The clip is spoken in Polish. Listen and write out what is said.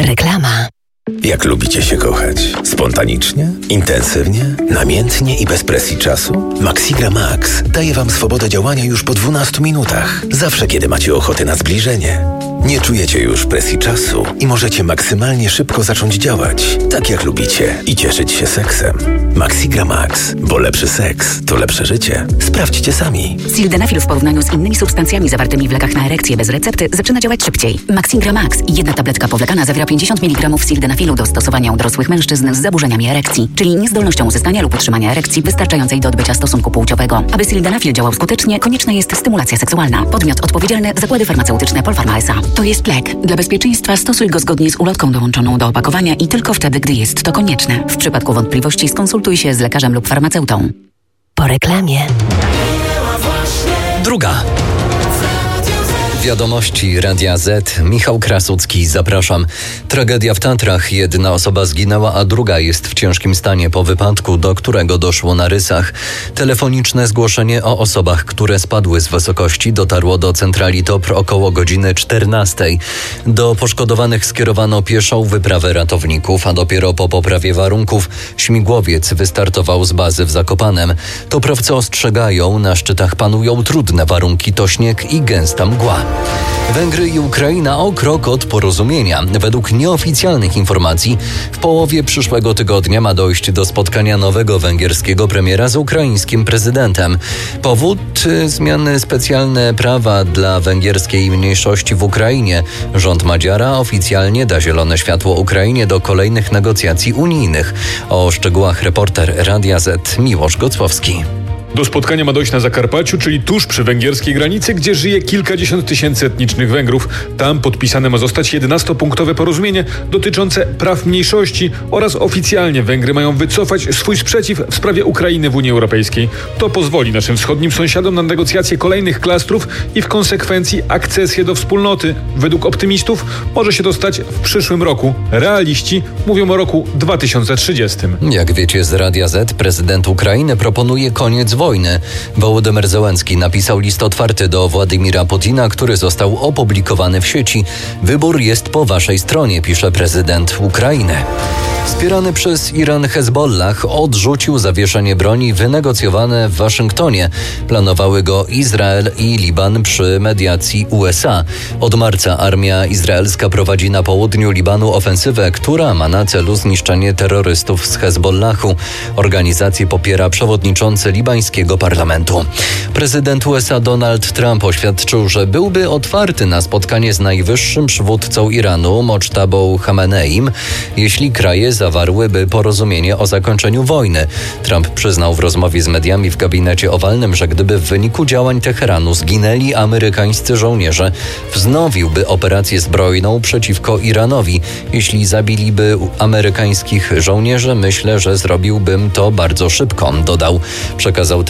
Reklama. Jak lubicie się kochać? Spontanicznie? Intensywnie? Namiętnie i bez presji czasu? Maxigra Max daje Wam swobodę działania już po 12 minutach. Zawsze, kiedy macie ochotę na zbliżenie. Nie czujecie już presji czasu i możecie maksymalnie szybko zacząć działać, tak jak lubicie, i cieszyć się seksem. Maxigra Max, bo lepszy seks to lepsze życie. Sprawdźcie sami. Sildenafil w porównaniu z innymi substancjami zawartymi w lekach na erekcję bez recepty zaczyna działać szybciej. Maxigra Max, jedna tabletka powlekana, zawiera 50 mg sildenafilu do stosowania u dorosłych mężczyzn z zaburzeniami erekcji, czyli niezdolnością uzyskania lub utrzymania erekcji wystarczającej do odbycia stosunku płciowego. Aby sildenafil działał skutecznie, konieczna jest stymulacja seksualna. Podmiot odpowiedzialny: Zakłady Farmaceutyczne Polpharma S.A. To jest lek. Dla bezpieczeństwa stosuj go zgodnie z ulotką dołączoną do opakowania i tylko wtedy, gdy jest to konieczne. W przypadku wątpliwości skonsultuj się z lekarzem lub farmaceutą. Po reklamie. Druga. Wiadomości Radia Z. Michał Krasucki, zapraszam. Tragedia w Tatrach. Jedna osoba zginęła, a druga jest w ciężkim stanie po wypadku, do którego doszło na Rysach. Telefoniczne zgłoszenie o osobach, które spadły z wysokości, dotarło do centrali TOPR około godziny 14. Do poszkodowanych skierowano pieszą wyprawę ratowników, a dopiero po poprawie warunków śmigłowiec wystartował z bazy w Zakopanem. Toprowcy ostrzegają, na szczytach panują trudne warunki, to śnieg i gęsta mgła. Węgry i Ukraina o krok od porozumienia. Według nieoficjalnych informacji w połowie przyszłego tygodnia ma dojść do spotkania nowego węgierskiego premiera z ukraińskim prezydentem. Powód: zmiany specjalne prawa dla węgierskiej mniejszości w Ukrainie. Rząd Madziara oficjalnie da zielone światło Ukrainie do kolejnych negocjacji unijnych. O szczegółach reporter Radia Z Miłosz Gocłowski. Do spotkania ma dojść na Zakarpaciu, czyli tuż przy węgierskiej granicy, gdzie żyje kilkadziesiąt tysięcy etnicznych Węgrów. Tam podpisane ma zostać 11-punktowe porozumienie dotyczące praw mniejszości oraz oficjalnie Węgry mają wycofać swój sprzeciw w sprawie Ukrainy w Unii Europejskiej. To pozwoli naszym wschodnim sąsiadom na negocjacje kolejnych klastrów i w konsekwencji akcesję do wspólnoty. Według optymistów może się to stać w przyszłym roku. Realiści mówią o roku 2030. Jak wiecie z Radia Z, prezydent Ukrainy proponuje koniec wojny. Wołodymyr Zełenski napisał list otwarty do Władimira Putina, który został opublikowany w sieci. Wybór jest po waszej stronie, pisze prezydent Ukrainy. Wspierany przez Iran Hezbollah odrzucił zawieszenie broni wynegocjowane w Waszyngtonie. Planowały go Izrael i Liban przy mediacji USA. Od marca armia izraelska prowadzi na południu Libanu ofensywę, która ma na celu zniszczenie terrorystów z Hezbollahu. Organizację popiera przewodniczący libańskiego parlamentu. Prezydent USA Donald Trump oświadczył, że byłby otwarty na spotkanie z najwyższym przywódcą Iranu, Mojtabą Khameneim, jeśli kraje zawarłyby porozumienie o zakończeniu wojny. Trump przyznał w rozmowie z mediami w gabinecie owalnym, że gdyby w wyniku działań Teheranu zginęli amerykańscy żołnierze, wznowiłby operację zbrojną przeciwko Iranowi. Jeśli zabiliby amerykańskich żołnierzy, myślę, że zrobiłbym to bardzo szybko, dodał. Przekazał